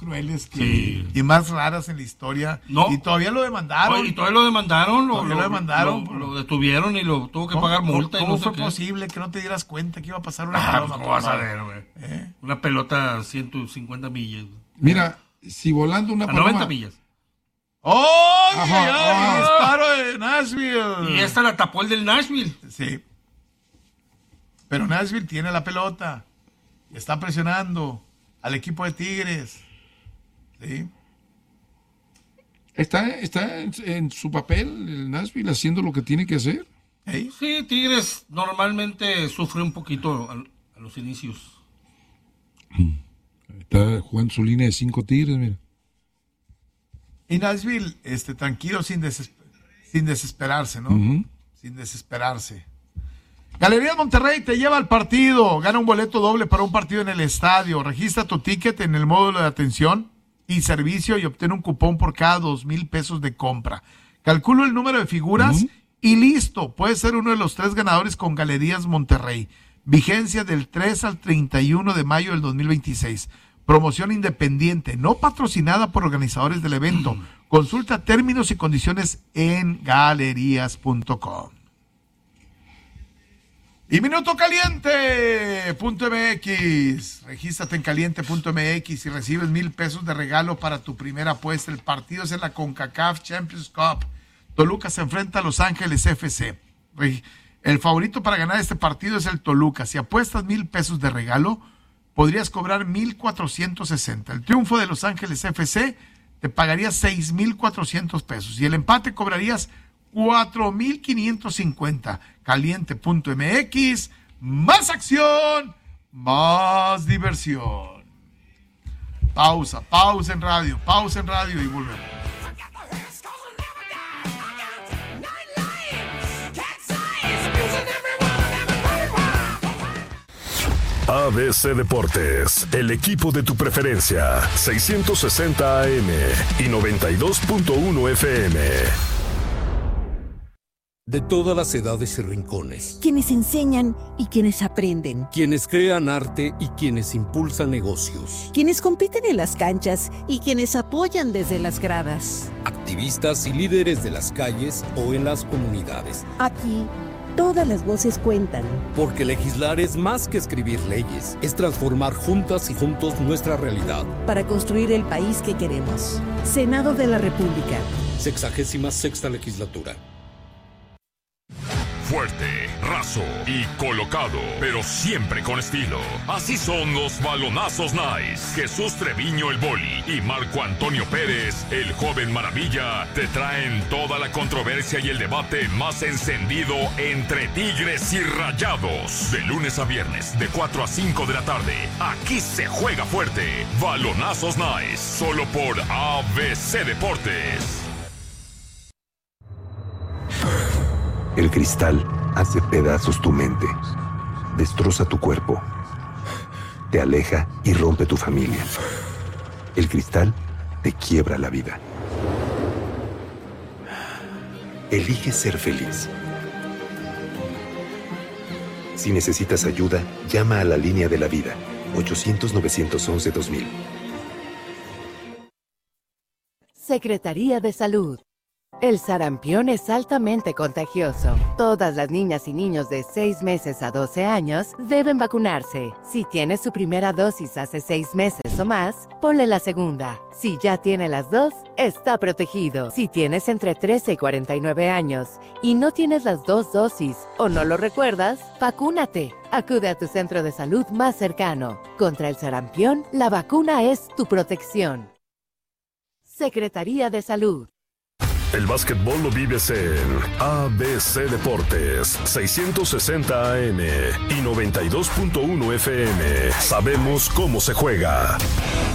crueles y más raras en la historia. No. Y todavía lo demandaron. Y todavía lo demandaron. Lo detuvieron y lo tuvo que pagar multa. ¿Cómo y no fue sé posible que no te dieras cuenta que iba a pasar una pelota? pelota? ¿Cómo vas a ver, güey? Una pelota a 150 millas. Mira, si volando una paloma... A 90 millas. ¡Oh! ¡Ya! ¡Disparo de Nashville! Y esta la tapó el del Nashville. Sí. Pero Nashville tiene la pelota. Y está presionando al equipo de Tigres. ¿Sí? Está en su papel el Nashville haciendo lo que tiene que hacer. ¿Sí? Sí, Tigres normalmente sufre un poquito a los inicios. Está jugando su línea de 5 Tigres, mira. Y Nashville, tranquilo, sin desesperarse, ¿no? Uh-huh. Sin desesperarse. Galerías Monterrey te lleva al partido. Gana un boleto doble para un partido en el estadio. Registra tu ticket en el módulo de atención y servicio y obtén un cupón por cada 2,000 pesos de compra. Calculo el número de figuras y listo. Puedes ser uno de los 3 ganadores con Galerías Monterrey. Vigencia del 3 al 31 de mayo del 2026. Promoción independiente, no patrocinada por organizadores del evento. Consulta términos y condiciones en galerías.com. Y Minuto Caliente.mx. Regístrate en caliente.mx y recibes 1,000 pesos de regalo para tu primera apuesta. El partido es en la CONCACAF Champions Cup. Toluca se enfrenta a Los Ángeles FC. El favorito para ganar este partido es el Toluca. Si apuestas 1,000 pesos de regalo, podrías cobrar 1,460. El triunfo de Los Ángeles FC te pagaría 6,400 pesos. Y el empate cobrarías 4,550. Caliente.mx. Más acción, más diversión. Pausa en radio y volvemos. ABC Deportes, el equipo de tu preferencia, 660 AM y 92.1 FM. De todas las edades y rincones. Quienes enseñan y quienes aprenden. Quienes crean arte y quienes impulsan negocios. Quienes compiten en las canchas y quienes apoyan desde las gradas. Activistas y líderes de las calles o en las comunidades. Aquí, todas las voces cuentan. Porque legislar es más que escribir leyes, es transformar juntas y juntos nuestra realidad. Para construir el país que queremos. Senado de la República. 66ª legislatura. Fuerte, raso y colocado, pero siempre con estilo. Así son los balonazos nice. Jesús Treviño el Boli y Marco Antonio Pérez, el joven maravilla, te traen toda la controversia y el debate más encendido entre Tigres y Rayados. De lunes a viernes, de 4 a 5 de la tarde. Aquí se juega fuerte. Balonazos nice, solo por ABC Deportes. El cristal hace pedazos tu mente, destroza tu cuerpo, te aleja y rompe tu familia. El cristal te quiebra la vida. Elige ser feliz. Si necesitas ayuda, llama a la línea de la vida, 800-911-2000. Secretaría de Salud. El sarampión es altamente contagioso. Todas las niñas y niños de 6 meses a 12 años deben vacunarse. Si tiene su primera dosis hace 6 meses o más, ponle la segunda. Si ya tiene las 2, está protegido. Si tienes entre 13 y 49 años y no tienes las 2 dosis o no lo recuerdas, vacúnate. Acude a tu centro de salud más cercano. Contra el sarampión, la vacuna es tu protección. Secretaría de Salud. El básquetbol lo vives en ABC Deportes, 660 AM y 92.1 FM. Sabemos cómo se juega.